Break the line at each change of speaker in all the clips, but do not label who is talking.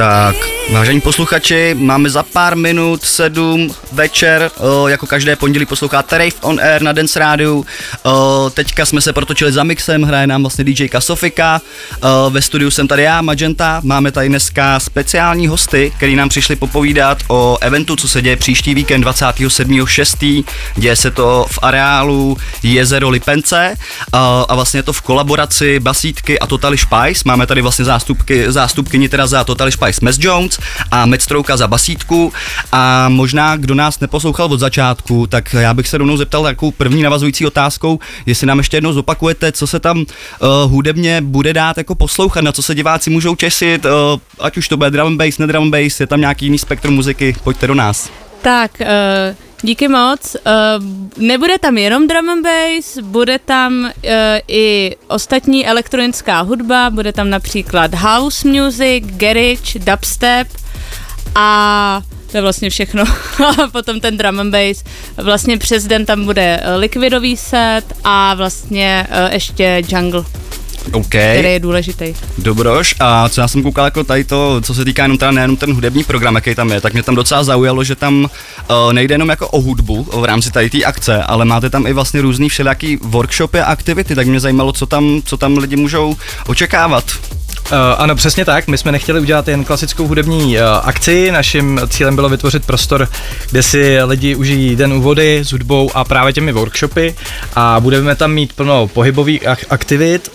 Tak, vážení posluchači, máme za pár minut 7 večer, jako každé pondělí posloucháte Rave on Air na Dance Rádiu. Teďka jsme se protočili za mixem, hraje nám vlastně DJka Sofika, ve studiu jsem tady já, Magenta, máme tady dneska speciální hosty, který nám přišli popovídat o eventu, co se děje příští víkend 27.6. Děje se to v areálu Jezero Lipence a vlastně je to v kolaboraci Basítky a Totally Spice. Máme tady vlastně zástupkyni teda za Totally Spice Mess Jones a Metstrouka za basítku a možná, kdo nás neposlouchal od začátku, tak já bych se rovnou zeptal takovou první navazující otázkou, jestli nám ještě jednou zopakujete, co se tam hudebně bude dát jako poslouchat, na co se diváci můžou těšit, ať už to bude drum and bass, ne drum and bass, je tam nějaký jiný spektrum muziky, pojďte do nás.
Tak, díky moc. Nebude tam jenom drum and bass, bude tam i ostatní elektronická hudba, bude tam například house music, garage, dubstep a to je vlastně všechno. A potom ten drum and bass. Vlastně přes den tam bude liquidový set a vlastně ještě jungle.
Okay.
Který je důležitý.
Dobroš, a co já jsem koukal jako tady to, co se týká nejenom ten hudební program, jaký tam je, tak mě tam docela zaujalo, že tam nejde jenom jako o hudbu v rámci tady té akce, ale máte tam i vlastně různý všelijaký workshopy a aktivity, tak mě zajímalo, co tam lidi můžou očekávat.
Ano, přesně tak. My jsme nechtěli udělat jen klasickou hudební akci. Naším cílem bylo vytvořit prostor, kde si lidi užijí den u vody s hudbou a právě těmi workshopy. A budeme tam mít plno pohybových aktivit.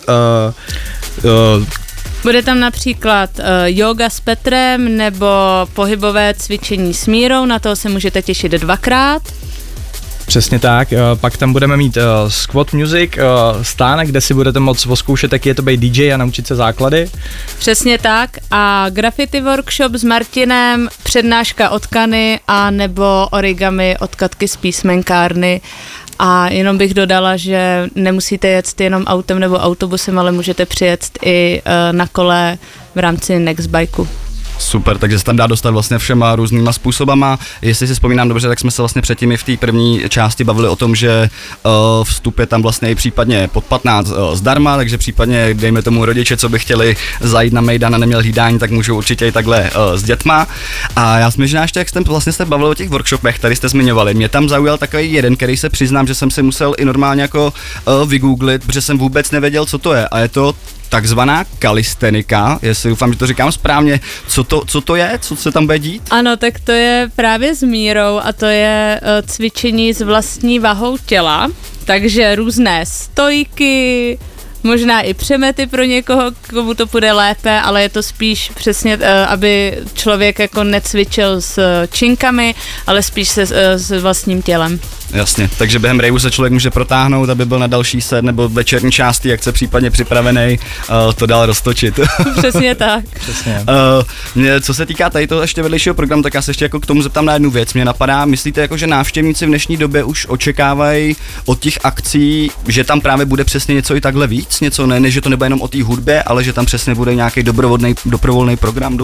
Bude tam například yoga s Petrem nebo pohybové cvičení s Mírou, na to se můžete těšit 2krát.
Přesně tak, pak tam budeme mít squat music, stánek, kde si budete moct odzkoušet, jak je to být DJ a naučit se základy.
Přesně tak a graffiti workshop s Martinem, přednáška od Kany a nebo origami od Katky z písmenkárny. A jenom bych dodala, že nemusíte jet jenom autem nebo autobusem, ale můžete přijet i na kole v rámci Nextbikeu.
Super, takže se tam dá dostat vlastně všema různýma způsobama. Jestli si vzpomínám dobře, tak jsme se vlastně předtím i v té první části bavili o tom, že vstup je tam vlastně i případně pod 15 zdarma, takže případně dejme tomu rodiče, co by chtěli zajít na mejdan a neměl hlídání, tak můžou určitě i takhle s dětma. A já si myslím, že ještě jak jste vlastně se bavili o těch workshopech, který jste zmiňovali, mě tam zaujal takový jeden, který se přiznám, že jsem si musel i normálně jako vygooglit, protože jsem vůbec nevěděl, co to je. A je to takzvaná kalistenika, jestli doufám, že to říkám správně, co to je, co se tam bude dít?
Ano, tak to je právě s Mírou a to je cvičení s vlastní vahou těla, takže různé stojky, možná i přemety pro někoho, komu to půjde lépe, ale je to spíš přesně, aby člověk jako necvičil s činkami, ale spíš s vlastním tělem.
Jasně, takže během raveu se člověk může protáhnout, aby byl na další set nebo večerní části, jak se případně připravený to dál roztočit.
Přesně tak.
Přesně.
Co se týká tady toho ještě vedlejšího programu, tak já se ještě jako k tomu zeptám na jednu věc. Mě napadá, myslíte jako, že návštěvníci v dnešní době už očekávají od těch akcí, že tam právě bude přesně něco i takhle víc? Něco ne, že to nebude jenom o té hudbě, ale že tam přesně bude nějaký doprovodný program,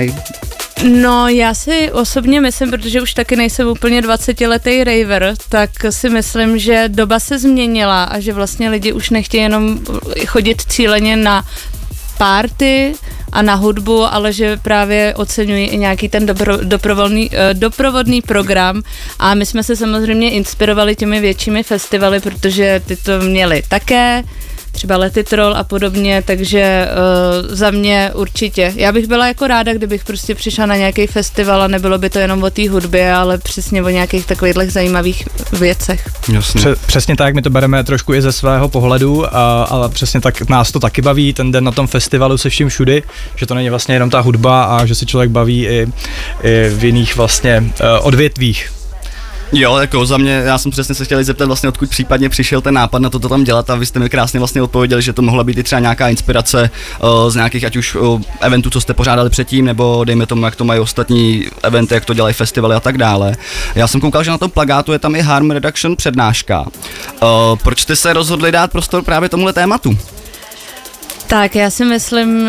No, já si osobně myslím, protože už taky nejsem úplně 20letý raver, tak si myslím, že doba se změnila a že vlastně lidi už nechtějí jenom chodit cíleně na party a na hudbu, ale že právě oceňují i nějaký ten doprovodný program a my jsme se samozřejmě inspirovali těmi většími festivaly, protože ty to měli také, třeba Letitrol a podobně, takže za mě určitě. Já bych byla jako ráda, kdybych prostě přišla na nějaký festival a nebylo by to jenom o té hudbě, ale přesně o nějakých takových zajímavých věcech.
Přesně tak, my to bereme trošku i ze svého pohledu, ale přesně tak nás to taky baví, ten den na tom festivalu se vším všudy, že to není vlastně jenom ta hudba a že se člověk baví i v jiných vlastně odvětvích.
Jo, jako za mě, já jsem přesně se chtěl zeptat vlastně, odkud případně přišel ten nápad na to tam dělat a vy jste mi krásně vlastně odpověděli, že to mohla být i třeba nějaká inspirace z nějakých ať už eventů, co jste pořádali předtím, nebo dejme tomu, jak to mají ostatní eventy, jak to dělají festivaly a tak dále. Já jsem koukal, že na tom plakátu je tam i harm reduction přednáška. Proč jste se rozhodli dát prostor právě tomuhle tématu?
Tak já si myslím,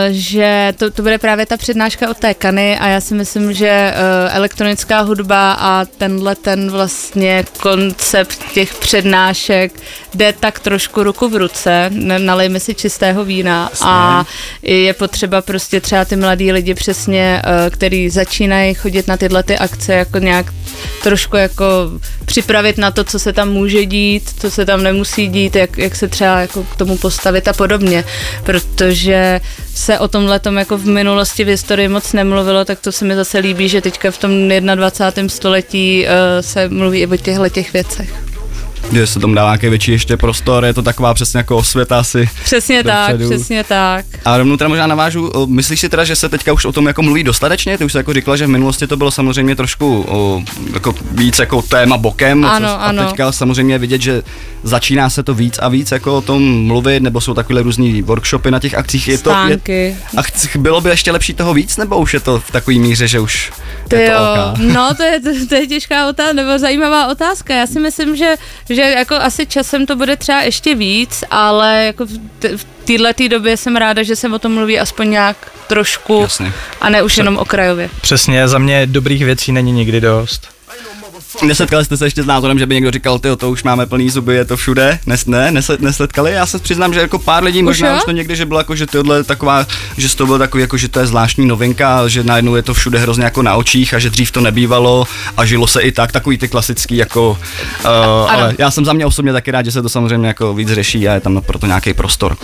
že to bude právě ta přednáška od té Kany a já si myslím, že elektronická hudba a ten vlastně koncept těch přednášek jde tak trošku ruku v ruce, nalejme si čistého vína a je potřeba prostě třeba ty mladí lidi přesně, který začínají chodit na tyhle ty akce, jako nějak trošku jako připravit na to, co se tam může dít, co se tam nemusí dít, jak se třeba jako k tomu postavit a podobně, protože se o tomhletom jako v minulosti v historii moc nemluvilo, tak to se mi zase líbí, že teďka v tom 21. století se mluví i o těchto věcech.
Že se tomu dává nějaký větší ještě prostor, je to taková přesně jako osvěta asi.
Přesně tak.
A rovnou teda možná navážu, myslíš si teda, že se teďka už o tom jako mluví dostatečně? Ty už jsi jako říkala, že v minulosti to bylo samozřejmě trošku jako víc jako téma bokem.
Ano.
A teďka samozřejmě je vidět, že začíná se to víc a víc jako o tom mluvit, nebo jsou takové různý workshopy na těch akcích.
Stánky.
Bylo by ještě lepší toho víc, nebo už je to v takový míře, že už je to OK?
No to je těžká otázka, nebo zajímavá otázka. Já si myslím, že jako asi časem to bude třeba ještě víc, ale jako v této době jsem ráda, že se o tom mluví aspoň nějak trošku.
Jasně.
A ne už jenom okrajově.
Přesně, za mě dobrých věcí není nikdy dost.
Nesetkali jste se ještě s názorem, že by někdo říkal, to už máme plný zuby, je to všude? Nesetkali? Já se přiznám, že jako pár lidí možná už to někdy, že bylo jako, že tohle taková, že to bylo takový, jako, že to je zvláštní novinka, že najednou je to všude hrozně jako na očích a že dřív to nebývalo a žilo se i tak, takový ty klasický jako, ale já jsem za mě osobně taky rád, že se to samozřejmě jako víc řeší a je tam proto nějaký prostor.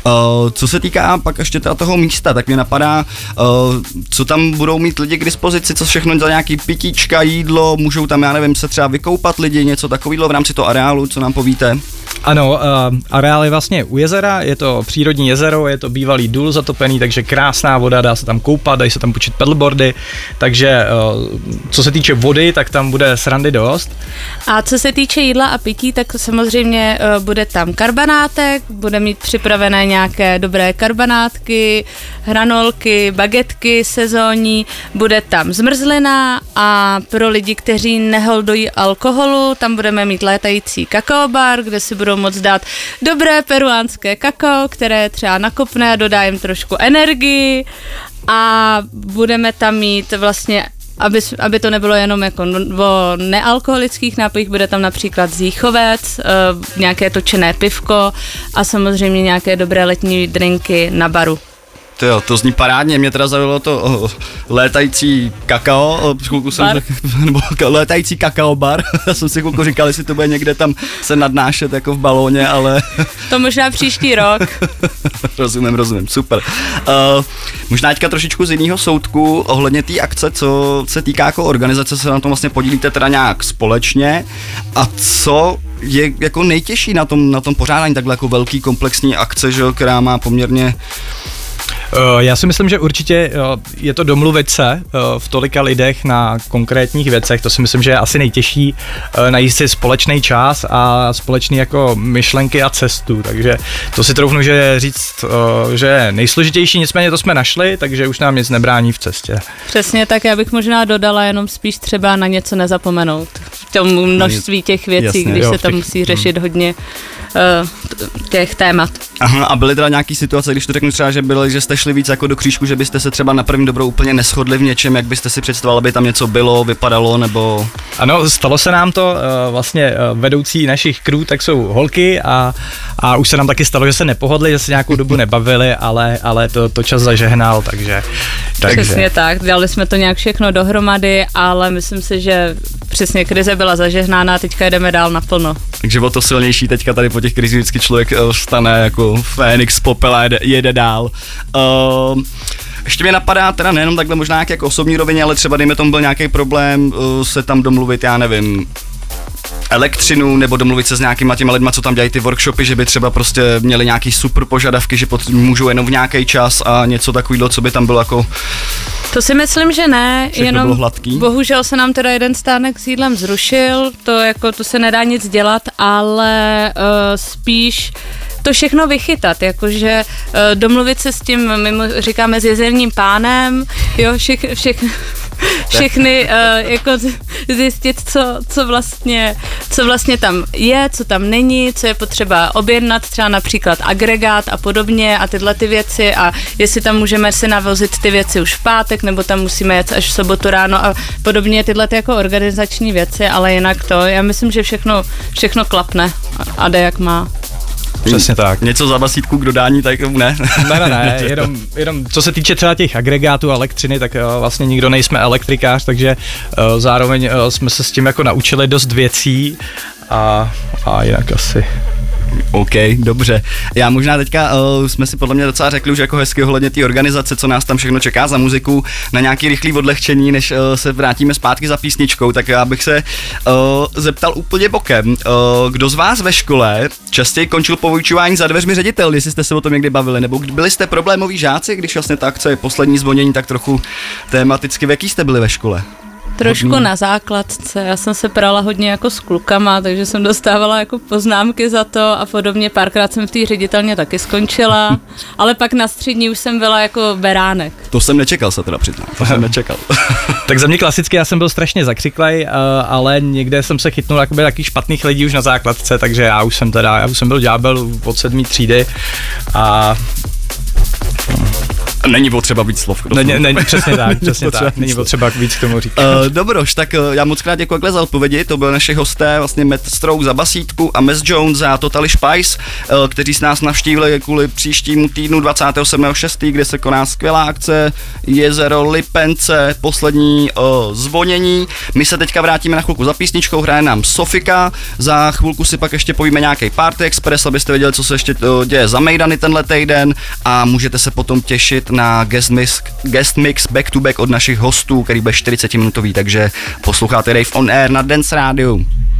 Co se týká pak ještě toho místa, tak mě napadá, co tam budou mít lidi k dispozici, co všechno za nějaký pitíčka, jídlo, můžou tam, já nevím, se třeba vykoupat lidi, něco takového v rámci toho areálu, co nám povíte?
Ano, areál je vlastně u jezera, je to přírodní jezero, je to bývalý důl zatopený, takže krásná voda, dá se tam koupat, dají se tam počít paddleboardy, takže co se týče vody, tak tam bude srandy dost.
A co se týče jídla a pití, tak samozřejmě bude tam karbanátek, bude mít připravené nějaké dobré karbanátky, hranolky, bagetky sezónní, bude tam zmrzlina a pro lidi, kteří neholdují alkoholu, tam budeme mít létající kakaobar, kde si budou moct dát dobré peruánské kakao, které třeba nakopne a dodá jim trošku energii a budeme tam mít vlastně, aby to nebylo jenom jako o nealkoholických nápojích, bude tam například zíchovec, nějaké točené pivko a samozřejmě nějaké dobré letní drinky na baru.
To zní parádně, mě teda zaujalo to létající kakao, chvilku jsem nebo létající kakao bar, já jsem si chvilku říkal, jestli to bude někde tam se nadnášet jako v balóně, ale...
To možná příští rok.
Rozumím, super. Možná teďka trošičku z jiného soudku ohledně té akce, co se týká jako organizace, se na tom vlastně podílíte teda nějak společně a co je jako nejtěžší na tom pořádání takhle jako velký komplexní akce, že, která má poměrně...
Já si myslím, že určitě je to domluvit se v tolika lidech na konkrétních věcech, to si myslím, že je asi nejtěžší, najít si společný čas a společný jako myšlenky a cestu, takže to si troufnu, že říct, že je nejsložitější, nicméně to jsme našli, takže už nám nic nebrání v cestě.
Přesně tak, já bych možná dodala jenom spíš třeba na něco nezapomenout, v tom množství těch věcí, jasně, když se tam musí řešit hodně těch témat.
Aha, a byly teda nějaký situace, když to řeknu třeba, že jste šli víc jako do křížku, že byste se třeba na první dobrou úplně neshodli v něčem, jak byste si představovali, aby tam něco bylo, vypadalo, nebo... Ano,
stalo se nám to, vlastně vedoucí našich crew, tak jsou holky a už se nám taky stalo, že se nepohodli, že se nějakou dobu nebavili, ale to čas zažehnal, takže...
Přesně tak, dali jsme to nějak všechno dohromady, ale myslím si, že přesně krize byla zažehnána a teďka jdeme dál naplno.
Takže o to silnější teďka tady po těch krizích vždycky člověk vstane jako Fénix z popela, jede dál. Ještě mě napadá, teda nejenom takhle možná jako osobní rovině, ale třeba dejme tomu byl nějaký problém se tam domluvit, já nevím, elektřinu, nebo domluvit se s nějakýma těma lidma, co tam dělají ty workshopy, že by třeba prostě měli nějaký super požadavky, že můžou jenom v nějaký čas a něco takového, co by tam bylo jako...
To si myslím, že ne, jenom
bohužel
se nám teda jeden stánek s jídlem zrušil, to se nedá nic dělat, ale spíš to všechno vychytat, jakože domluvit se s tím, my mu říkáme s jezerním pánem, jo, všechny jako zjistit, co vlastně tam je, co tam není, co je potřeba objednat, třeba například agregát a podobně a tyhle ty věci a jestli tam můžeme si navozit ty věci už v pátek, nebo tam musíme jet až v sobotu ráno a podobně tyhle ty jako organizační věci, ale jinak to, já myslím, že všechno klapne a jde jak má.
Přesně tak.
Něco za basítku k dodání, tak ne.
Ne, jenom co se týče třeba těch agregátů a elektřiny, tak vlastně nikdo nejsme elektrikář, takže zároveň jsme se s tím jako naučili dost věcí a jinak asi.
OK, dobře. Já možná teďka jsme si podle mě docela řekli už jako hezky ohledně té organizace, co nás tam všechno čeká za muziku, na nějaký rychlý odlehčení, než se vrátíme zpátky za písničkou, tak já bych se zeptal úplně bokem. Kdo z vás ve škole častěji končil po vyučování za dveřmi ředitel, jestli jste se o tom někdy bavili, nebo byli jste problémoví žáci, když vlastně ta akce je poslední zvonění, tak trochu tematicky, v jaký jste byli ve škole?
Trošku na základce, já jsem se prala hodně jako s klukama, takže jsem dostávala jako poznámky za to a podobně, párkrát jsem v té ředitelně taky skončila, ale pak na střední už jsem byla jako beránek.
To jsem nečekal, se teda přiznám, to jsem nečekal.
Tak za mě klasicky, já jsem byl strašně zakřiklej, ale někde jsem se chytnul jakoby takých špatných lidí už na základce, takže já už jsem byl ďábel od 7. třídy a...
Není potřeba víc slov.
Není, přesně tak, není potřeba víc k tomu říkat.
Dobroš, tak já moc krát děkuji za odpovědi, to byly naše hosté, vlastně Matt Strouk za basítku a Mess Jones za Totally Spice, kteří s nás navštívili kvůli příštímu týdnu 27.6., kde se koná skvělá akce Jezero Lipence, poslední zvonění. My se teďka vrátíme na chvilku za písničkou, hraje nám Sofika, za chvilku si pak ještě povíme nějaký Party Express, abyste věděli, co se ještě děje za mejdany tenhle týden a můžete se potom těšit na guest mix back to back od našich hostů, který bude 40 minutový, takže posloucháte Rave on Air na Dance Radio.